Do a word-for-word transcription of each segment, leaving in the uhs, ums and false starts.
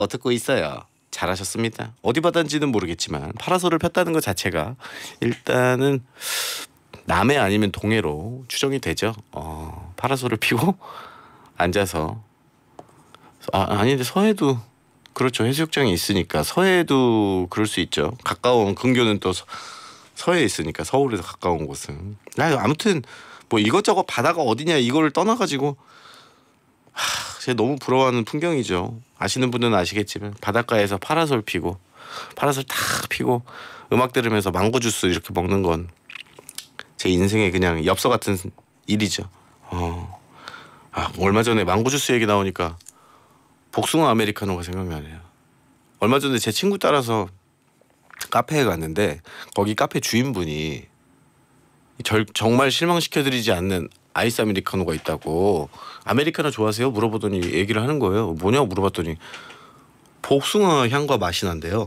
듣고 있어요. 잘하셨습니다. 어디 바다인지는 모르겠지만 파라솔을 폈다는 것 자체가 일단은 남해 아니면 동해로 추정이 되죠. 어, 파라솔을 피고 앉아서 아, 아닌데 서해도 그렇죠. 해수욕장이 있으니까 서해도 그럴 수 있죠. 가까운 근교는 또 서, 서해에 있으니까 서울에서 가까운 곳은. 아, 아무튼 뭐 이것저것 바다가 어디냐 이거를 떠나가지고 하, 제가 너무 부러워하는 풍경이죠. 아시는 분은 아시겠지만 바닷가에서 파라솔 피고 파라솔 탁 피고 음악 들으면서 망고 주스 이렇게 먹는 건 제 인생의 그냥 엽서 같은 일이죠. 어. 아, 얼마 전에 망고 주스 얘기 나오니까 복숭아 아메리카노가 생각나네요. 얼마 전에 제 친구 따라서 카페에 갔는데 거기 카페 주인분이 절, 정말 실망시켜드리지 않는 아이스 아메리카노가 있다고. 아메리카노 좋아하세요? 물어보더니 얘기를 하는 거예요. 뭐냐고 물어봤더니 복숭아 향과 맛이 난대요.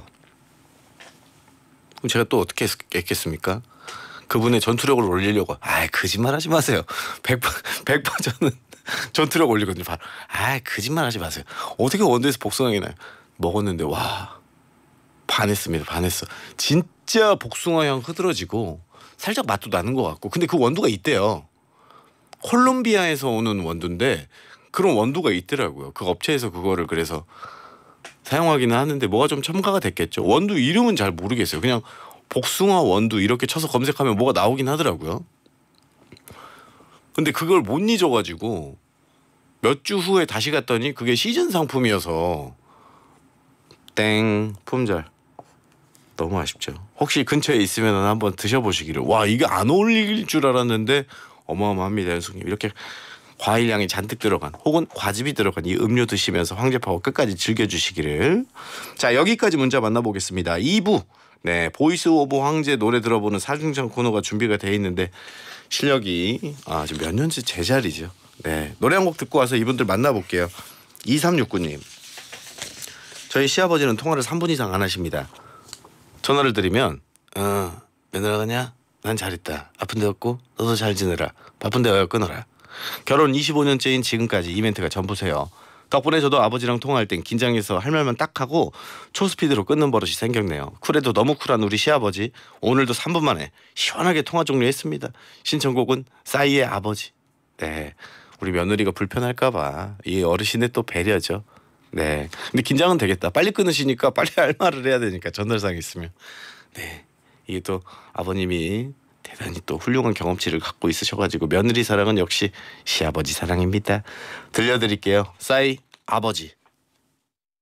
그럼 제가 또 어떻게 했겠습니까? 그분의 전투력을 올리려고 아이 거짓말하지 마세요. 백 번 저는 전투력 올리거든요. 바로 아이 거짓말하지 마세요. 어떻게 원두에서 복숭아향이 나요? 먹었는데 와 반했습니다. 반했어. 진짜 복숭아향 흐드러지고 살짝 맛도 나는 것 같고. 근데 그 원두가 있대요. 콜롬비아에서 오는 원두인데 그런 원두가 있더라고요. 그 업체에서 그거를 그래서 사용하기는 하는데 뭐가 좀 첨가가 됐겠죠. 원두 이름은 잘 모르겠어요. 그냥 복숭아 원두 이렇게 쳐서 검색하면 뭐가 나오긴 하더라고요. 근데 그걸 못 잊어가지고 몇 주 후에 다시 갔더니 그게 시즌 상품이어서 땡 품절. 너무 아쉽죠. 혹시 근처에 있으면 한번 드셔보시기를. 와 이게 안 어울릴 줄 알았는데 어마어마합니다. 연숙님. 이렇게 과일향이 잔뜩 들어간 혹은 과즙이 들어간 이 음료 드시면서 황제파워 끝까지 즐겨주시기를. 자 여기까지 문자 만나보겠습니다. 이 부 네 보이스 오브 황제 노래 들어보는 사중창 코너가 준비가 돼 있는데 실력이 아 지금 몇 년째 제자리죠. 네 노래 한 곡 듣고 와서 이분들 만나볼게요. 이삼육구 님 저희 시아버지는 통화를 삼 분 이상 안 하십니다. 전화를 드리면 어 며느라 가냐? 난 잘있다. 아픈데 없고 너도 잘 지내라. 바쁜데 왜 끊어라. 결혼 이십오 년째인 지금까지 이 멘트가 전부세요. 덕분에 저도 아버지랑 통화할 땐 긴장해서 할 말만 딱 하고 초스피드로 끊는 버릇이 생겼네요. 쿨해도 너무 쿨한 우리 시아버지. 오늘도 삼 분 만에 시원하게 통화 종료했습니다. 신청곡은 싸이의 아버지. 네, 우리 며느리가 불편할까 봐 이 어르신의 또 배려죠. 네, 근데 긴장은 되겠다. 빨리 끊으시니까 빨리 할 말을 해야 되니까 전달상 있으면. 네, 이게 또 아버님이 대단히 또 훌륭한 경험치를 갖고 있으셔가지고 며느리 사랑은 역시 시아버지 사랑입니다. 들려드릴게요. 싸이 아버지.